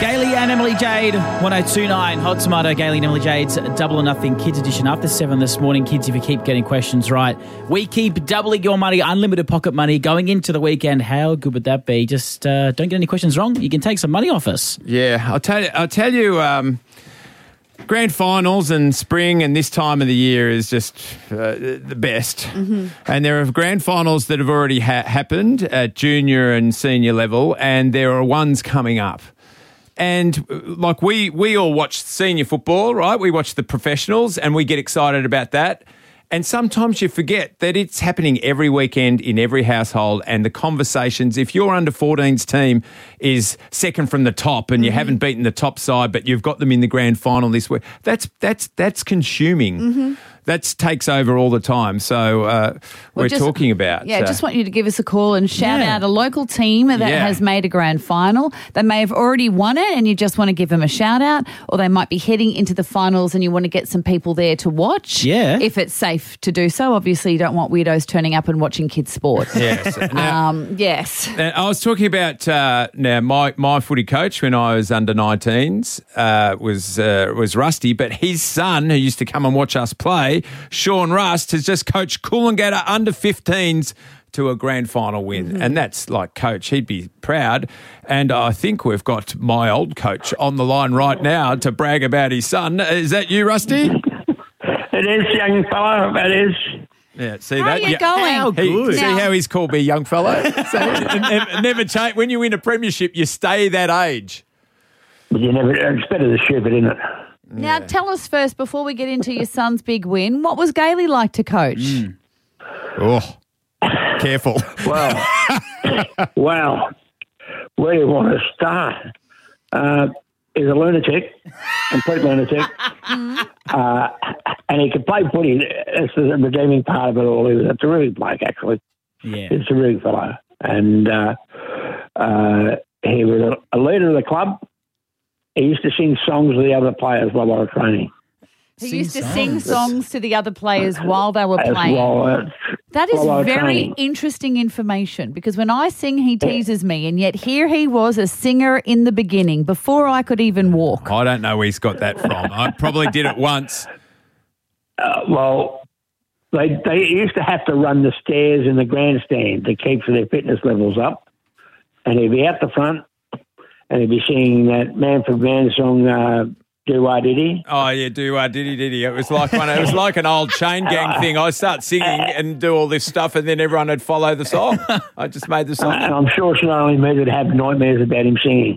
Gailey and Emily Jade, 1029 Hot Tomato. Gailey and Emily Jade's Double or Nothing Kids Edition. After 7 this morning, kids, if you keep getting questions right, we keep doubling your money, unlimited pocket money going into the weekend. How good would that be? Just don't get any questions wrong. You can take some money off us. Yeah, I'll tell you, grand finals and spring and this time of the year is just the best. Mm-hmm. And there are grand finals that have already happened at junior and senior level, and there are ones coming up. And like we all watch senior football, right? We watch the professionals and we get excited about that. And sometimes you forget that it's happening every weekend in every household, and the conversations, if your under-14s team is second from the top and you haven't beaten the top side, but you've got them in the grand final this week, that's consuming. Mm-hmm. That takes over all the time. So we're talking about... Yeah, just want you to give us a call and shout out a local team that has made a grand final. They may have already won it and you just want to give them a shout out, or they might be heading into the finals and you want to get some people there to watch. Yeah. If it's safe to do so. Obviously, you don't want weirdos turning up and watching kids' sport. Yes. Yes. I was talking about now my footy coach when I was under 19s was Rusty, but his son, who used to come and watch us play, Sean Rust, has just coached Coolangatta under 15s to a grand final win. Mm-hmm. And that's like, coach, he'd be proud. And I think we've got my old coach on the line right now to brag about his son. Is that you, Rusty? It is, young fella, that is. Yeah, see how that? Are you going? How good. See how he's called me young fella? So never change. When you win a premiership, you stay that age. But it's better to shoot it, isn't it? Now, tell us first, before we get into your son's big win, what was Gailey like to coach? Oh, careful. Well, where do you want to start? He's a lunatic, complete lunatic. And he could play footy. That's the redeeming part of it all. He was a terrific bloke, actually. Yeah. He's a terrific fellow. And he was a leader of the club. He used to sing songs to the other players while they were training. He used to sing songs to the other players while they were playing. That is very interesting information, because when I sing, he teases me, and yet here he was, a singer in the beginning, before I could even walk. I don't know where he's got that from. I probably did it once. They used to have to run the stairs in the grandstand to keep their fitness levels up, and he'd be out the front, and he'd be singing that Manfred Mann song, Do-Wah Diddy. Oh, yeah, Do-Wah Diddy Diddy. It was like an old chain gang thing. I'd start singing and do all this stuff, and then everyone would follow the song. I just made the song. And I'm sure it's not only me that have nightmares about him singing.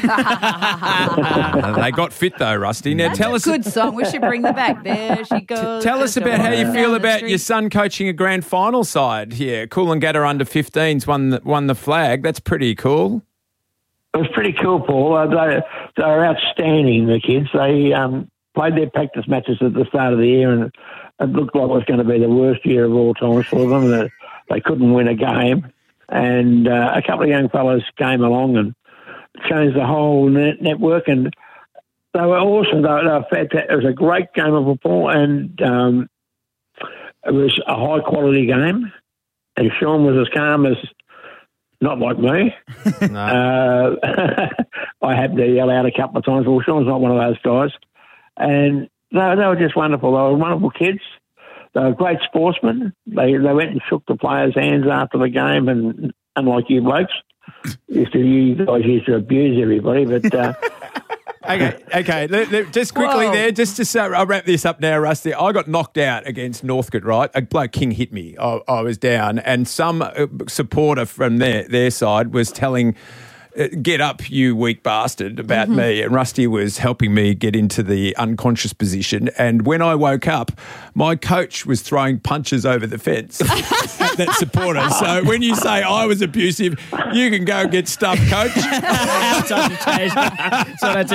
They got fit, though, Rusty. Now, That's a good song. We should bring them back. There she goes. Tell us about how you feel about your son coaching a grand final side here. Coolangatta under 15s won the flag. That's pretty cool. It was pretty cool, Paul. They were outstanding, the kids. They played their practice matches at the start of the year, and it looked like it was going to be the worst year of all time for them. They couldn't win a game. And a couple of young fellows came along and changed the whole network, and they were awesome. They were fantastic. It was a great game of football, and it was a high-quality game. And Sean was as calm as... Not like me. No. I had to yell out a couple of times. Well, Sean's not one of those guys. And they were just wonderful. They were wonderful kids. They were great sportsmen. They went and shook the players' hands after the game, and unlike you blokes, you guys used to abuse everybody, but... Okay. Just quickly there, just to say, I'll wrap this up now, Rusty. I got knocked out against Northcote, right? A bloke King hit me. I was down, and some supporter from their side was telling, "Get up, you weak bastard," about me. And Rusty was helping me get into the unconscious position. And when I woke up, my coach was throwing punches over the fence at that supporter. So when you say I was abusive, you can go and get stuffed, coach. So that's it.